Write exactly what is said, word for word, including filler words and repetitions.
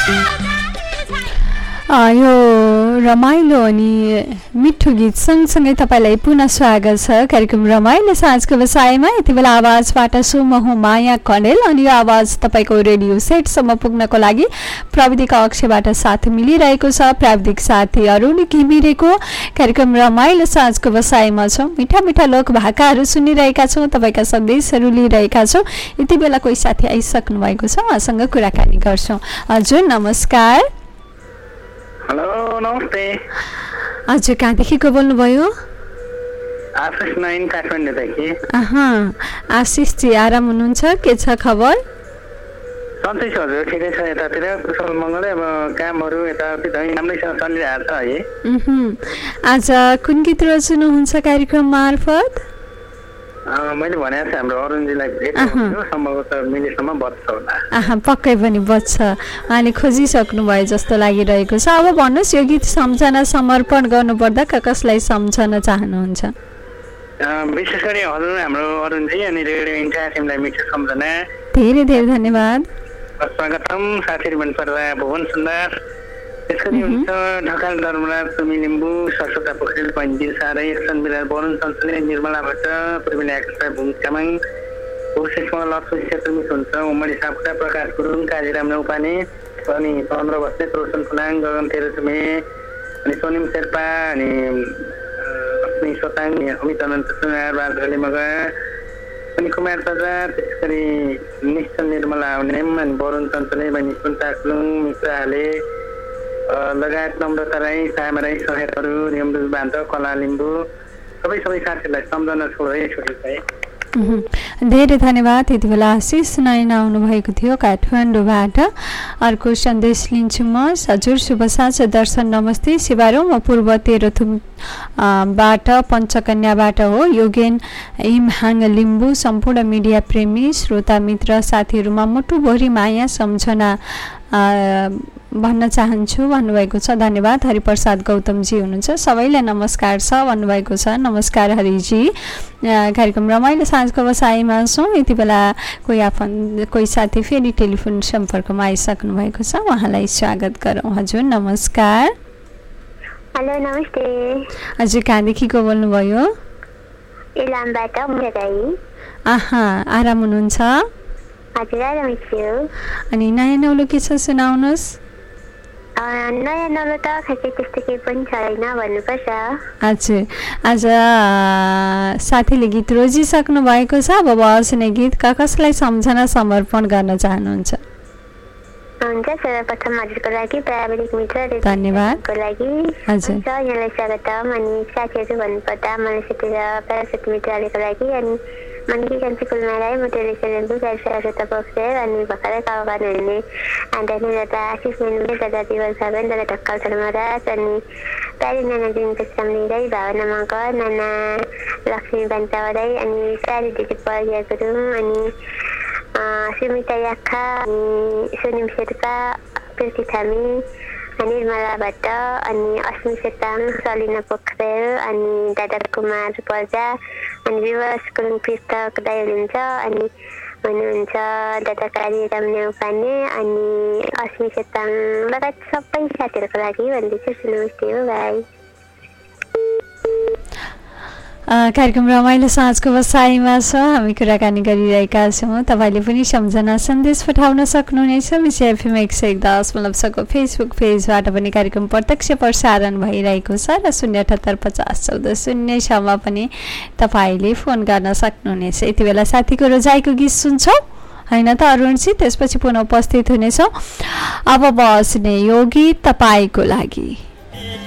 यो रमाइलो अनि मिठो गीत सँगसँगै तपाईँलाई पुनः स्वागत छ कार्यक्रम रमाइलो साँझको व्यवसायमा। यति बेला आवाजबाट सु म हुँ माया कणेल अनि यो आवाज तपाईँको रेडियो सेटसम्म पुग्नको लागि प्राविधिक अक्षबाट साथ मिलिरहेको छ प्राविधिक साथी अरुण घिमिरेको। कार्यक्रम रमाइलो साँझको व्यवसायमा छौँ, मिठा मिठा लोक भाकाहरू सुनिरहेका छौँ, तपाईँका सन्देशहरू लिइरहेका छौँ। यति बेला कोही साथी आइसक्नु भएको छ, उहाँसँग कुराकानी गर्छौँ। हजुर नमस्कार। हेलो नमस्ते। हजुर कहाँदेखि को बोल्नुभयो? आशिष नाइन काठमाडौँदेखि। आशिषजी आराम हुनुहुन्छ? के छ खबर? सन्चै छ हजुर, ठिकै छ। यतातिर कुशल मङ्गलै, अब कामहरू यताउति राम्रैसँग चलिरहेको छ है। आज कुन गीत रोज्नुहुन्छ कार्यक्रम मार्फत? मैले भनेको छु हाम्रो अरुणजीलाई भेट गर्नु सम्भवतः मिलेसम्म बज्छ होला। पक्कै पनि बज्छ, उहाँले खोजिसक्नु भयो जस्तो लागिरहेको छ। अब भन्नुहोस्, यो गीत सम्झना समर्पण गर्नुपर्दा कसलाई सम्झन चाहनुहुन्छ? विशेष गरी हजुर हाम्रो अरुणजी अनि रेडियो इन्डिया टिमलाई मिठो सम्झना। धेरै धेरै धन्यवाद। स्वागतम। साथीहरू भन्नुपर्दा भुवन सुन्दर, त्यसरी हुन्छ ढकाल धर्मराज, सुमी लिम्बू, सरस्वता पोखरेल, पन्जिल सारै, सन बिरार, वरुण चञ्चले, निर्मला भट्ट, पूर्वी आकाश, भूम चामाङ, भूषेषमा लक्ष्मी क्षेत्रमित हुन्छ, उमडी सापकोटा, प्रकाश गुरुङ, काजीराम नौपाने, अनि चन्द्र बस्नेत, रोशन फुलाङ, गगन तेह्रथुमे, अनि सोनिम शेर्पा, अनि लक्ष्मी सोताङ, अमित अनन्त सुनार, बाजले मगा, अनि कुमार प्रजा, त्यस गरी निश्चल निर्मला आउनेम, अनि वरुण चञ्चले, बहिनी सुन्ता कुलुङ, मित्र हाले लगायत नम्रता राई, सामा राई, सहेरहरू, रेम्बुज बान्त, कला लिम्बू, सबै सबै साथीहरूलाई सम्झना छोडेर छोडेको है। धेरै धन्यवाद। यति बेला आशिष नयन आउनुभएको थियो काठमाडौँबाट। अर्को सन्देश लिन्छु म। हजुर शुभ साँझ दर्शन नमस्ते शिवारो, म पूर्व तेह्रथुम बाट पञ्चकन्याबाट हो। योगेन इमहाङ लिम्बू, सम्पूर्ण मिडिया प्रेमी श्रोता मित्र साथीहरूमा मुटुभरि माया सम्झना भन्न चाहन्छु भन्नुभएको छ। धन्यवाद। हरिप्रसाद गौतमजी हुनुहुन्छ, सबैलाई नमस्कार छ भन्नुभएको छ। नमस्कार हरिजी। कार्यक्रम रमाइलो साँझको व्यवसायमा छौँ। यति बेला कोही आफन कोही साथी फेरि टेलिफोन सम्पर्कमा आइसक्नु भएको छ, उहाँलाई स्वागत गरौँ। हजुर नमस्कार। हेलो नमस्ते। हजुर कहाँदेखि को बोल्नुभयो? इलामबाट मुना राई। आहा आराम हुनुहुन्छ? हजुर आरामै छु। अनि नयाँ नौलो के छ सुनाउनुहोस्? नयाँ नौलो त खासै त्यस्तो केही पनि छैन भन्नुपर्छ। हजुर आज साथीले गीत रोजिसक्नु भएको छ, अब बस्ने गीत कसलाई सम्झना समर्पण गर्न चाहनुहुन्छ? हुन्छ सर्वप्रथम हजुरको लागि प्राविधिक मित्र धन्यवादको लागि हजुर यहाँलाई स्वागतम। अनि साथीहरू भन्नुपर्दा मलाई सतिर प्राविधिक मित्रहरूको लागि अनि मनकी कान्छी राई, म टेलिसेलेन्टु सरस्वता पोखरेल, अनि भर्खरै काउगान हुने अनि दादा आशिष मेनुले, दादा दिवन साबेन, दादा ढक्कल धर्मराज, अनि प्यारी नाना दिन पेसामली राई, भावना मगर, नाना लक्ष्मी बान्तावराई, अनि प्यारी दिदी परिया गुरुङ, अनि सुमिता याखा, अनि सुनिम शेर्पा, प्रीति थामी, निर्मला भट्ट, अनि अस्मी सेताङ, सलिना पोखरेल, अनि दादा कुमार पर्जा, अनि विवास गुरुङ पृष्ठक दाई हुनुहुन्छ, अनि हुनुहुन्छ दादा कारी रामने उपाने, अनि अस्मी सेताङ लगायत सबै साथीहरूको लागि भन्दैछु नमस्ते हो भाइ। कार्यक्रम रमाइलो साँझको व्यवसायमा छ, हामी कुराकानी गरिरहेका छौँ। तपाईँले पनि सम्झना सन्देश पठाउन सक्नुहुनेछ। विषय एफएम एक सय एक दशमलव छको फेसबुक पेजबाट पनि कार्यक्रम प्रत्यक्ष प्रसारण भइरहेको छ र शून्य अठहत्तर पचास चौध शून्य छमा पनि तपाईँले फोन गर्न सक्नुहुनेछ। यति बेला साथीको रोजाइको गीत सुन्छौँ होइन त अरुणजी, त्यसपछि पुनः उपस्थित हुनेछौँ। अब बस्ने यो गीत तपाईँको लागि।